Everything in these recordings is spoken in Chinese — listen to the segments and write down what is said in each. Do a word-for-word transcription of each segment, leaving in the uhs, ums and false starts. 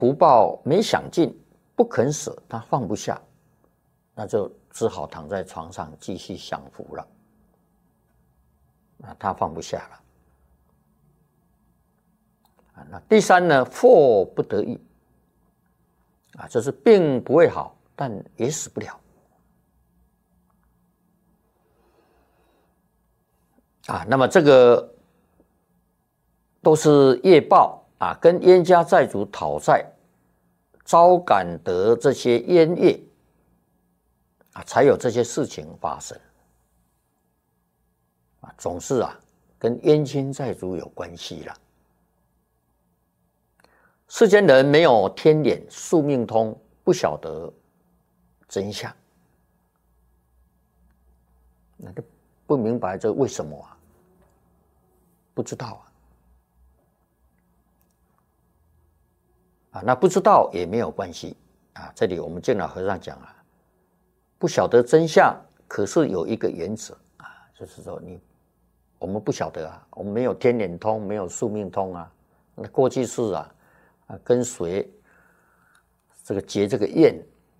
不报没想尽，不肯舍，他放不下，那就只好躺在床上继续享福了。啊，他放不下了。啊，那第三呢，祸不得已。啊，就是病不会好，但也死不了。啊，那么这个都是业报啊，跟冤家债主讨债，招感得这些冤业啊，才有这些事情发生。啊，总是啊，跟冤亲债主有关系了。世间人没有天眼、宿命通，不晓得真相，那就不明白这为什么啊？不知道啊。啊，那不知道也没有关系啊。这里我们净老和尚讲啊，不晓得真相，可是有一个原则啊，就是说你我们不晓得啊，我们没有天眼通，没有宿命通啊。那过去世啊，啊跟谁这个结这个怨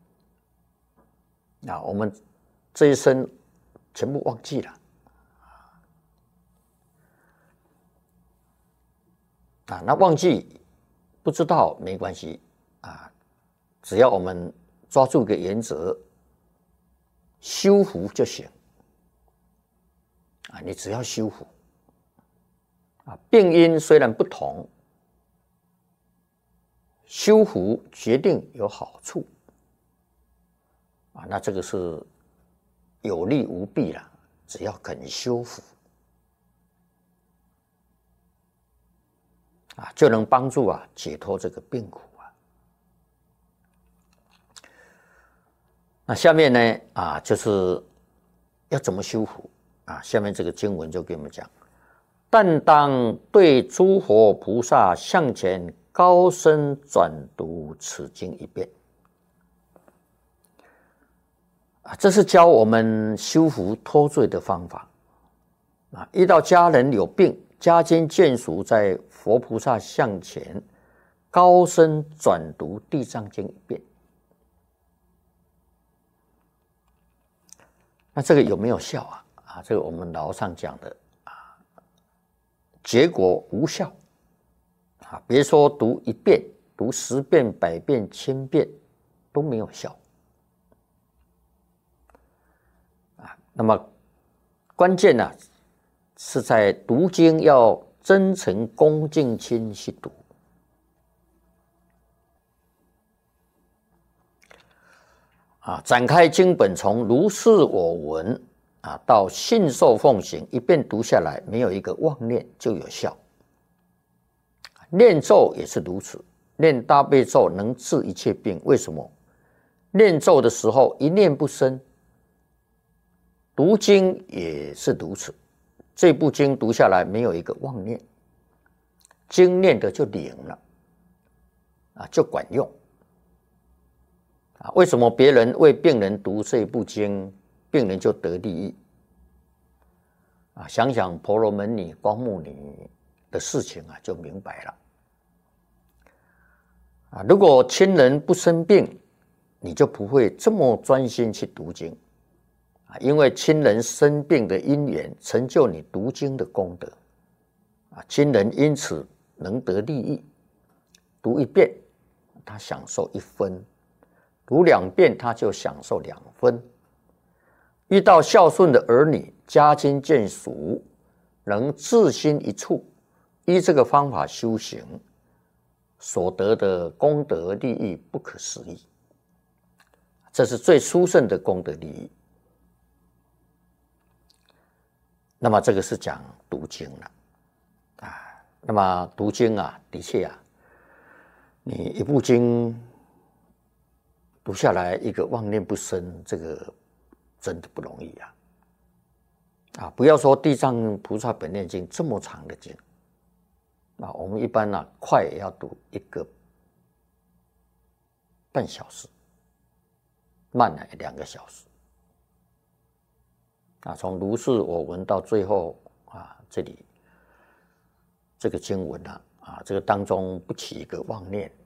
啊，我们这一生全部忘记了啊。那忘记不知道没关系啊，只要我们抓住个原则，修福就行啊。你只要修福啊，病因虽然不同，修福决定有好处啊。那这个是有利无弊了，只要肯修福啊，就能帮助啊解脱这个病苦啊。那下面呢啊，就是要怎么修福啊？下面这个经文就给我们讲：但当对诸佛菩萨向前高声转读此经一遍啊，这是教我们修福脱罪的方法啊。遇到家人有病，家亲眷属在佛菩萨向前高声转读地藏经一遍，那这个有没有效啊？啊，这个我们老上讲的啊，结果无效啊！别说读一遍，读十遍、百遍、千遍都没有效啊。那么关键呢、啊，是在读经要真诚恭敬心去读啊，展开经本，从如是我闻啊到信受奉行，一遍读下来，没有一个妄念就有效。念咒也是如此，念大悲咒能治一切病。为什么？念咒的时候一念不生，读经也是如此。这部经读下来，没有一个妄念，经念的就灵了啊，就管用啊。为什么别人为病人读这部经，病人就得利益啊？想想婆罗门女、光目女的事情啊，就明白了啊。如果亲人不生病，你就不会这么专心去读经啊，因为亲人生病的因缘成就你读经的功德啊，亲人因此能得利益。读一遍，他享受一分；读两遍，他就享受两分。遇到孝顺的儿女、家亲眷属，能自心一处，依这个方法修行，所得的功德利益不可思议。这是最殊胜的功德利益。那么这个是讲读经了啊。那么读经啊，的确啊，你一部经读下来，一个妄念不生，这个真的不容易啊！啊，不要说地藏菩萨本愿经这么长的经啊，我们一般啊，快也要读一个半小时，慢了两个小时啊。从如是我闻到最后啊，这里这个经文啊，啊，这个当中不起一个妄念